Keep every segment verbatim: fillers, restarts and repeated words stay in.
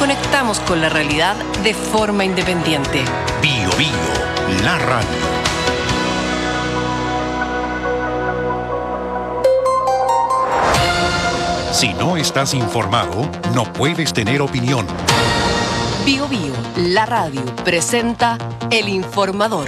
conectamos con la realidad de forma independiente. Bio Bio, la radio. Si no estás informado, no puedes tener opinión. Bio Bio, la radio, presenta El Informador.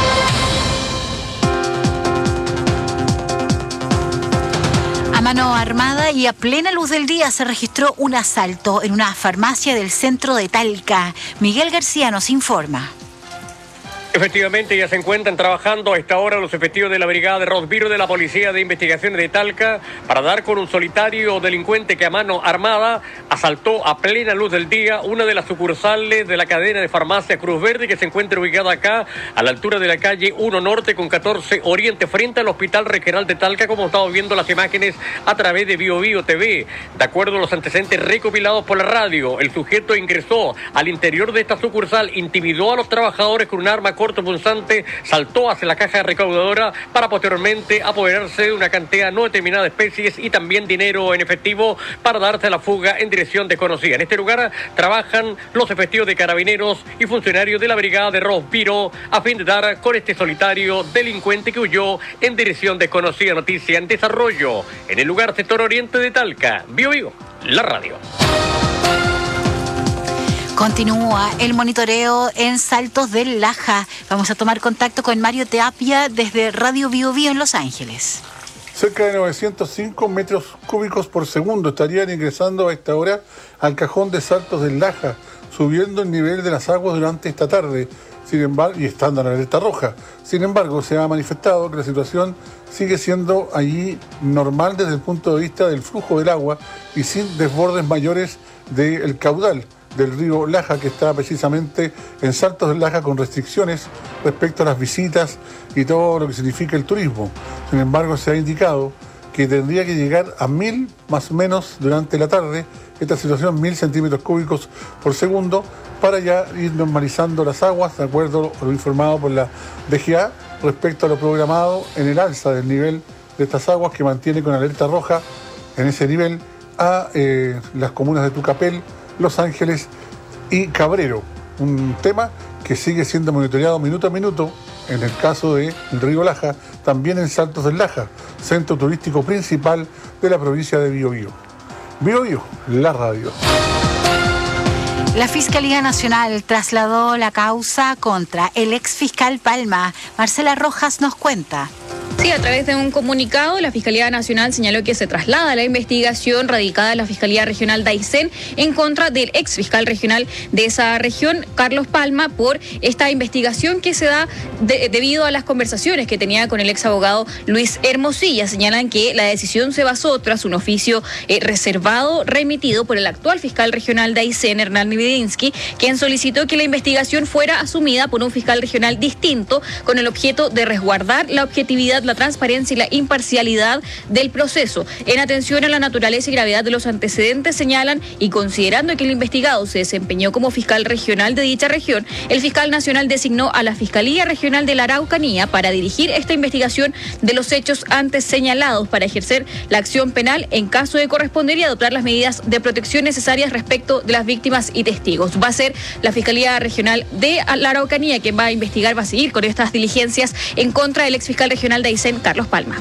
A mano armada y a plena luz del día se registró un asalto en una farmacia del centro de Talca. Miguel García nos informa. Efectivamente, ya se encuentran trabajando a esta hora los efectivos de la Brigada de Rosbiro de la Policía de Investigaciones de Talca para dar con un solitario delincuente que a mano armada asaltó a plena luz del día una de las sucursales de la cadena de farmacia Cruz Verde, que se encuentra ubicada acá a la altura de la calle uno Norte con catorce Oriente, frente al Hospital Regional de Talca, como estamos viendo las imágenes a través de Bio Bio T V. De acuerdo a los antecedentes recopilados por la radio, el sujeto ingresó al interior de esta sucursal, intimidó a los trabajadores con un arma corto punzante, saltó hacia la caja recaudadora para posteriormente apoderarse de una cantidad no determinada de especies y también dinero en efectivo para darse a la fuga en dirección desconocida. En este lugar trabajan los efectivos de carabineros y funcionarios de la Brigada de Rosbiro a fin de dar con este solitario delincuente que huyó en dirección desconocida. Noticia en desarrollo en el lugar sector oriente de Talca. Bio Bio, la radio. Continúa el monitoreo en Saltos del Laja. Vamos a tomar contacto con Mario Teapia desde Radio Bio Bio en Los Ángeles. Cerca de novecientos cinco metros cúbicos por segundo estarían ingresando a esta hora al cajón de Saltos del Laja, subiendo el nivel de las aguas durante esta tarde, sin embargo, y estando en alerta roja. Sin embargo, se ha manifestado que la situación sigue siendo allí normal desde el punto de vista del flujo del agua y sin desbordes mayores del caudal del río Laja, que está precisamente en Saltos del Laja con restricciones respecto a las visitas y todo lo que significa el turismo. Sin embargo, se ha indicado que tendría que llegar a mil más o menos durante la tarde, esta situación mil centímetros cúbicos por segundo, para ya ir normalizando las aguas, de acuerdo a lo informado por la D G A, respecto a lo programado en el alza del nivel de estas aguas, que mantiene con alerta roja en ese nivel a eh, las comunas de Tucapel, Los Ángeles y Cabrero. Un tema que sigue siendo monitoreado minuto a minuto en el caso del río Laja, también en Saltos del Laja, centro turístico principal de la provincia de Bio Bio. Bio Bio, la radio. La Fiscalía Nacional trasladó la causa contra el exfiscal Palma. Marcela Rojas nos cuenta. Sí, a través de un comunicado, la Fiscalía Nacional señaló que se traslada la investigación radicada en la Fiscalía Regional de Aysén en contra del ex fiscal regional de esa región, Carlos Palma, por esta investigación que se da de, debido a las conversaciones que tenía con el ex abogado Luis Hermosilla. Señalan que la decisión se basó tras un oficio eh, reservado remitido por el actual fiscal regional de Aysén, Hernán Nividinsky, quien solicitó que la investigación fuera asumida por un fiscal regional distinto con el objeto de resguardar la objetividad, la transparencia y la imparcialidad del proceso. En atención a la naturaleza y gravedad de los antecedentes, señalan, y considerando que el investigado se desempeñó como fiscal regional de dicha región, el fiscal nacional designó a la Fiscalía Regional de la Araucanía para dirigir esta investigación de los hechos antes señalados, para ejercer la acción penal en caso de corresponder y adoptar las medidas de protección necesarias respecto de las víctimas y testigos. Va a ser la Fiscalía Regional de la Araucanía quien va a investigar, va a seguir con estas diligencias en contra del ex fiscal regional de Aysén, Carlos Palma.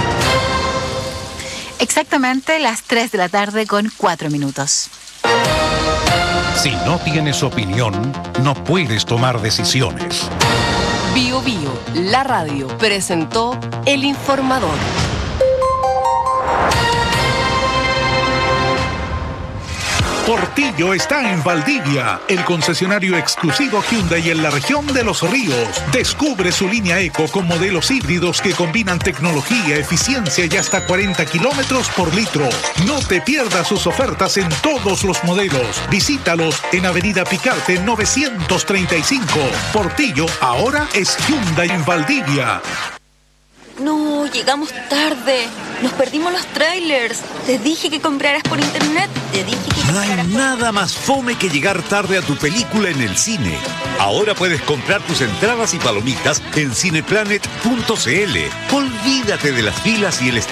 Exactamente las tres de la tarde con cuatro minutos. Si no tienes opinión, no puedes tomar decisiones. Bio Bio, la radio, presentó El Informador. Portillo está en Valdivia, el concesionario exclusivo Hyundai en la región de Los Ríos. Descubre su línea Eco con modelos híbridos que combinan tecnología, eficiencia y hasta cuarenta kilómetros por litro. No te pierdas sus ofertas en todos los modelos. Visítalos en Avenida Picarte novecientos treinta y cinco. Portillo ahora es Hyundai en Valdivia. No, llegamos tarde. Nos perdimos los trailers. Te dije que compraras por internet. Te dije que No hay nada más fome que llegar tarde a tu película en el cine. Ahora puedes comprar tus entradas y palomitas en cineplanet punto c l. Olvídate de las filas y el